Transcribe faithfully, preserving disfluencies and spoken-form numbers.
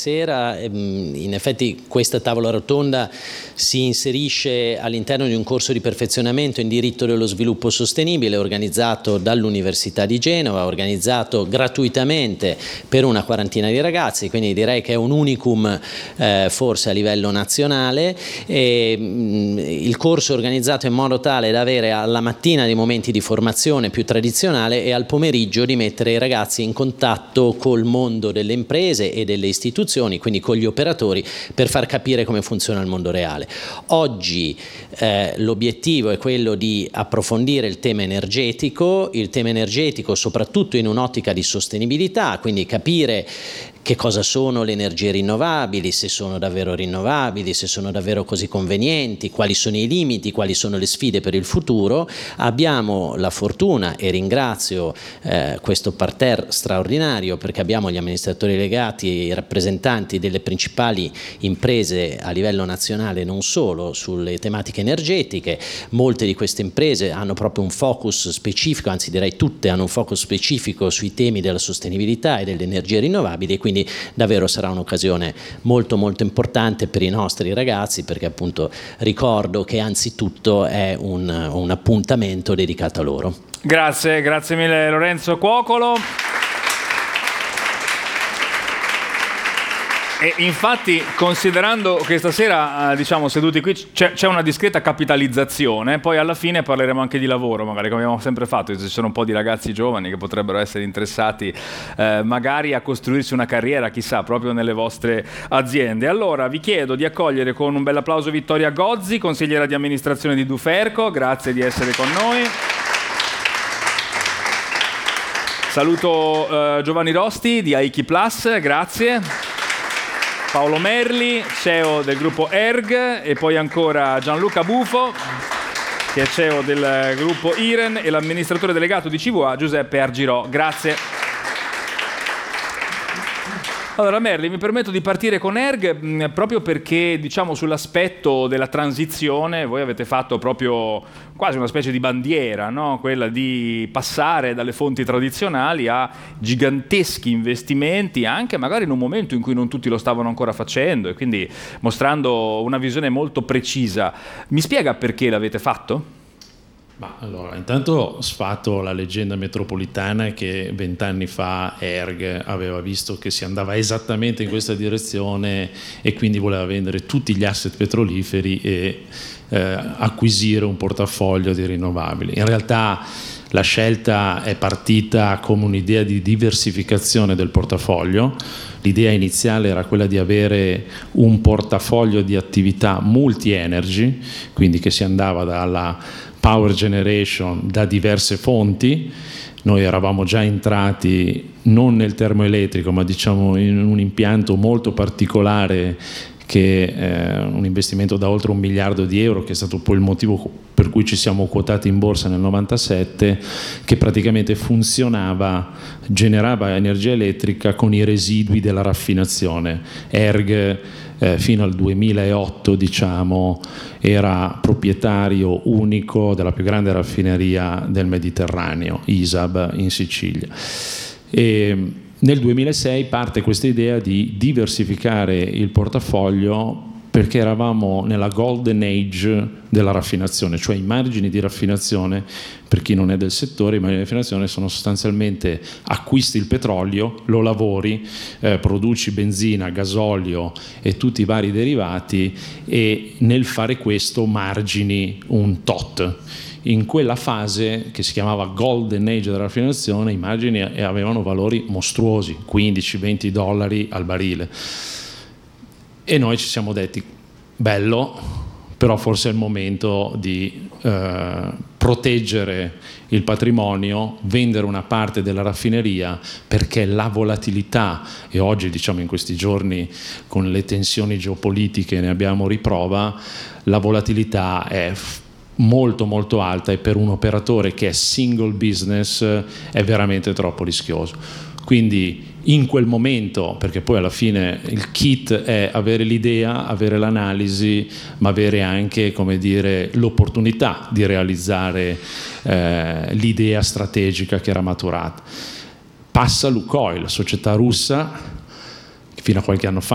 sera. In effetti questa tavola rotonda si inserisce all'interno di un corso di perfezionamento in diritto dello sviluppo sostenibile organizzato dall'Università di Genova, organizzato gratuitamente per una quarantina di ragazzi, quindi direi che è un unicum eh, forse a livello nazionale. E, mh, il corso è organizzato in modo tale da avere alla mattina dei momenti di formazione più tradizionale e al pomeriggio di mettere i ragazzi in contatto col mondo delle imprese e delle istituzioni, quindi con gli operatori, per far capire come funziona il mondo reale. Oggi eh, l'obiettivo è quello di approfondire il tema energetico, il tema energetico soprattutto in un'ottica di sostenibilità, quindi capire che cosa sono le energie rinnovabili, se sono davvero rinnovabili, se sono davvero così convenienti, quali sono i limiti, quali sono le sfide per il futuro. Abbiamo la fortuna, e ringrazio eh, questo parterre straordinario, perché abbiamo gli amministratori legati e i rappresentanti delle principali imprese a livello nazionale, non solo sulle tematiche energetiche. Molte di queste imprese hanno proprio un focus specifico, anzi direi tutte hanno un focus specifico sui temi della sostenibilità e delle energie rinnovabili, e quindi davvero sarà un'occasione molto molto importante per i nostri ragazzi, perché appunto ricordo che anzitutto è un, un appuntamento dedicato a loro. Grazie, grazie mille Lorenzo Cuocolo. E infatti, considerando che stasera, diciamo, seduti qui c'è, c'è una discreta capitalizzazione, poi alla fine parleremo anche di lavoro, magari come abbiamo sempre fatto. Ci sono un po' di ragazzi giovani che potrebbero essere interessati eh, magari a costruirsi una carriera, chissà, proprio nelle vostre aziende. Allora vi chiedo di accogliere con un bel applauso Vittoria Gozzi, consigliera di amministrazione di Duferco, grazie di essere con noi. Saluto eh, Giovanni Rosti di Aiki Plus, grazie. Paolo Merli, C E O del gruppo Erg, e poi ancora Gianluca Bufo, che è C E O del gruppo Iren, e l'amministratore delegato di C V A Giuseppe Argirò. Grazie. Allora Merli, mi permetto di partire con Erg mh, proprio perché, diciamo, sull'aspetto della transizione voi avete fatto proprio quasi una specie di bandiera, no? Quella di passare dalle fonti tradizionali a giganteschi investimenti, anche magari in un momento in cui non tutti lo stavano ancora facendo, e quindi mostrando una visione molto precisa. Mi spiega perché l'avete fatto? Ma allora, intanto sfatto la leggenda metropolitana che vent'anni fa Erg aveva visto che si andava esattamente in questa direzione e quindi voleva vendere tutti gli asset petroliferi e eh, acquisire un portafoglio di rinnovabili. In realtà la scelta è partita come un'idea di diversificazione del portafoglio. L'idea iniziale era quella di avere un portafoglio di attività multi-energy, quindi che si andava dalla power generation da diverse fonti. Noi eravamo già entrati non nel termoelettrico, ma diciamo in un impianto molto particolare, che è un investimento da oltre un miliardo di euro, che è stato poi il motivo per cui ci siamo quotati in borsa nel novantasette, che praticamente funzionava, generava energia elettrica con i residui della raffinazione. Erg eh, fino al duemilaotto, diciamo, era proprietario unico della più grande raffineria del Mediterraneo, I S A B in Sicilia. E nel duemilasei parte questa idea di diversificare il portafoglio, perché eravamo nella golden age della raffinazione, cioè i margini di raffinazione, per chi non è del settore, i margini di raffinazione sono sostanzialmente: acquisti il petrolio, lo lavori, eh, produci benzina, gasolio e tutti i vari derivati, e nel fare questo margini un tot. In quella fase, che si chiamava golden age della raffinazione, i margini avevano valori mostruosi, quindici venti dollari al barile. E noi ci siamo detti: bello, però forse è il momento di eh, proteggere il patrimonio, vendere una parte della raffineria, perché la volatilità, e oggi, diciamo, in questi giorni con le tensioni geopolitiche ne abbiamo riprova, la volatilità è molto molto alta, e per un operatore che è single business è veramente troppo rischioso. Quindi in quel momento, perché poi alla fine il kit è avere l'idea, avere l'analisi, ma avere anche, come dire, l'opportunità di realizzare eh, l'idea strategica che era maturata. Passa Lukoil, società russa, che fino a qualche anno fa